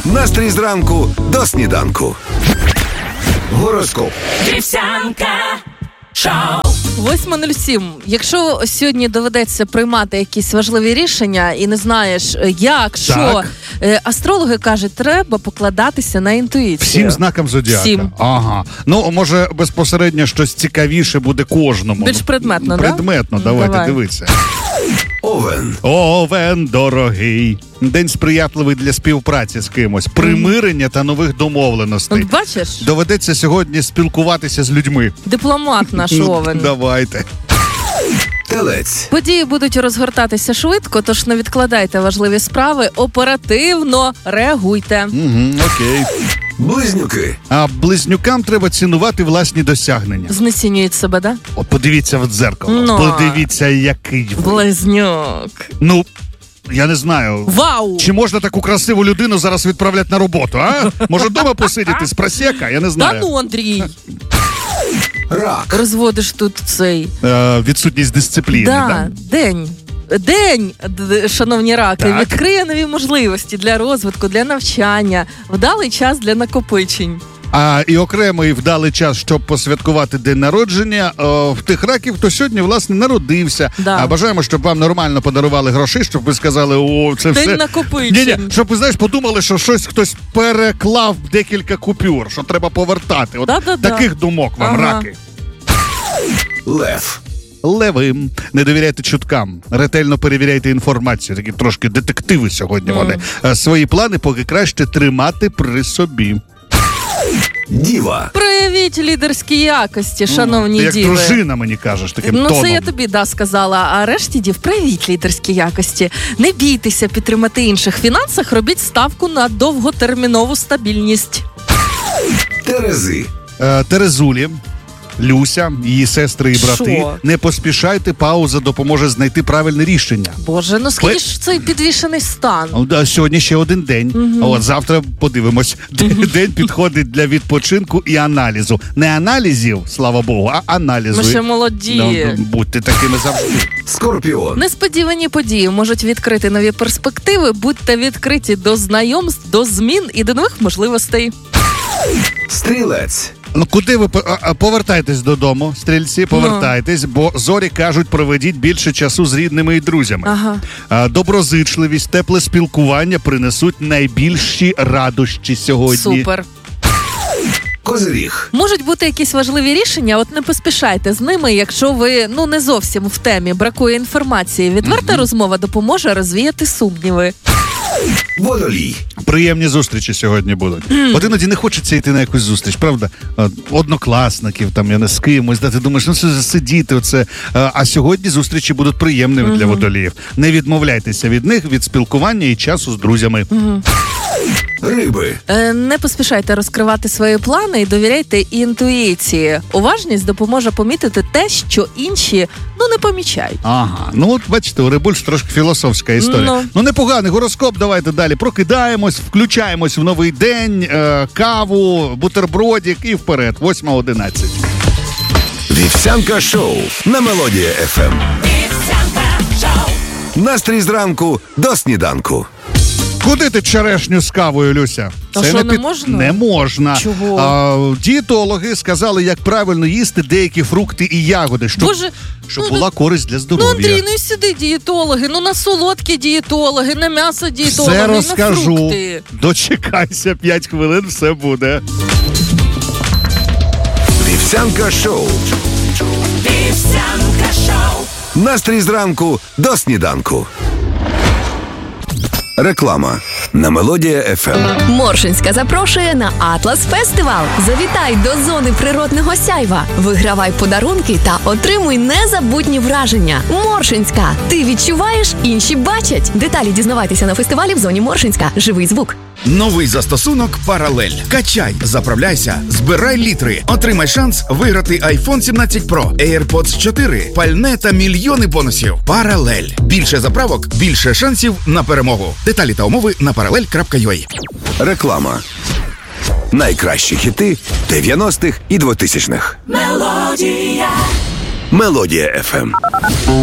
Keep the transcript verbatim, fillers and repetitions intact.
Настрій зранку до сніданку. Гороскоп. Вівсянка шоу. восьма нуль сім. Якщо сьогодні доведеться приймати якісь важливі рішення і не знаєш, як, що, астрологи кажуть, треба покладатися на інтуїцію. Всім знакам зодіака? Всім. Ага. Ну, може, безпосередньо щось цікавіше буде кожному. Більш предметно, да? Предметно, да? давайте Давай. дивитися. Овен. Овен, дорогий. День сприятливий для співпраці з кимось, примирення та нових домовленостей. От бачиш? Доведеться сьогодні спілкуватися з людьми. Дипломат наш Овен. Давайте. Телець. Події будуть розгортатися швидко, тож не відкладайте важливі справи, оперативно реагуйте. Угу, окей. Близнюки. А близнюкам треба цінувати власні досягнення. Знецінюють себе, да? О, подивіться в дзеркало. Ну. Подивіться, який ви. Близнюк. Ну, я не знаю. Вау! Чи можна таку красиву людину зараз відправляти на роботу, а? Може вдома посидіти з просека? Я не Та знаю. ну, Андрій, Рак. розводиш тут цей... Е, відсутність дисципліни, Да, да? день. День, д- шановні раки, Так. відкриє нові можливості для розвитку, для навчання, вдалий час для накопичень. А і окремий вдалий час, щоб посвяткувати день народження о, в тих раків, хто сьогодні, власне, народився. Да. А бажаємо, щоб вам нормально подарували грошей, щоб ви сказали, о, це День все... накопичень. Ні-ні, щоб ви, знаєш, подумали, що щось хтось переклав декілька купюр, що треба повертати. От Да-да-да. таких думок вам, Ага. раки. Лев. Левим. Не довіряйте чуткам. Ретельно перевіряйте інформацію. Такі трошки детективи сьогодні вони. Е, Свої плани поки краще тримати при собі. Діва. Проявіть лідерські якості, шановні Ти як діви. дружина мені кажеш таким Ну, тоном. це я тобі, да, сказала. А решті дів, проявіть лідерські якості. Не бійтеся підтримати інших в фінансах, робіть ставку на довготермінову стабільність. Терези. Е, Терезулі, Люся, її сестри і брати. Що? Не поспішайте, пауза допоможе знайти правильне рішення. Боже, ну скільки ж цей підвішений стан? Ну, да, сьогодні ще один день, а от завтра подивимось. День підходить для відпочинку і аналізу. Не аналізів, слава Богу, а аналізу. Ми ще молоді. Ну, ну, будьте такими завжди. Скорпіон. Несподівані події можуть відкрити нові перспективи, будьте відкриті до знайомств, до змін і до нових можливостей. Стрілець. Ну, куди ви по- а, а, повертайтесь додому, стрільці, повертайтесь, бо зорі кажуть, проведіть більше часу з рідними і друзями. Ага. А, доброзичливість, тепле спілкування принесуть найбільші радощі сьогодні. Супер. Козиріг. Можуть бути якісь важливі рішення, от не поспішайте з ними, якщо ви ну не зовсім в темі, бракує інформації. Відверта розмова допоможе розвіяти сумніви. Водолій. Приємні зустрічі сьогодні будуть. От іноді не хочеться йти на якусь зустріч, правда? А, Однокласників, там, я не з кимось, да, ти думаєш, ну це сидіти оце. А, а сьогодні зустрічі будуть приємними для водоліїв. Не відмовляйтеся від них, від спілкування і часу з друзями. Риби. Е, не поспішайте розкривати свої плани і довіряйте інтуїції. Уважність допоможе помітити те, що інші ну не помічають. Ага, ну от бачите, у Рибульс трошки філософська історія. Ну. Ну непоганий гороскоп, давайте далі. Прокидаємось, включаємось в новий день, е, каву, бутербродик і вперед, восьма одинадцять. Вівсянка шоу на Мелодія еф ем. Вівсянка шоу. Настрій зранку до сніданку. Куди ти черешню з кавою, Люся? А що, не можна? Не можна. Чого? А, дієтологи сказали, як правильно їсти деякі фрукти і ягоди, щоб, Боже, щоб ну, була користь для Ну, здоров'я. Андрій, ну і сюди дієтологи, ну на солодкі дієтологи, на м'ясо дієтологи, Все на розкажу. фрукти. Дочекайся, п'ять хвилин, все буде. Вівсянка шоу. Вівсянка шоу. Настрій зранку до сніданку. Реклама на Мелодія еф ем. Моршинська запрошує на Атлас Фестивал. Завітай до зони природного сяйва. Вигравай подарунки та отримуй незабутні враження. Моршинська. Ти відчуваєш, інші бачать. Деталі дізнавайтеся на фестивалі в зоні Моршинська. Живий звук. Новий застосунок «Паралель». Качай, заправляйся, збирай літри. Отримай шанс виграти айфон сімнадцять про, AirPods чотири, пальне та мільйони бонусів. «Паралель». Більше заправок, більше шансів на перемогу. Деталі та умови на паралель крапка ю а. Реклама. Найкращі хіти дев'яностих і двотисячних. Мелодія. Мелодія еф ем.